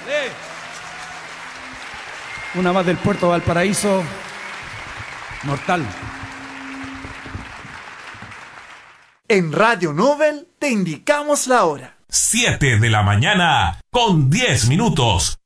Una más del puerto de Valparaíso. Mortal. En Radio Nobel te indicamos la hora. 7 de la mañana con 10 minutos.